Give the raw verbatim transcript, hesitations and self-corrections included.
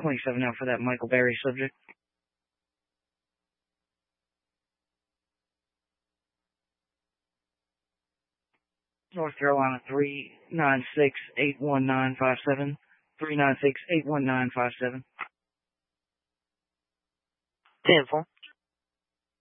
twenty-seven now for that Michael Berry subject. North Carolina, three nine six, eight one nine five seven. three nine six, eight one nine five seven. ten four.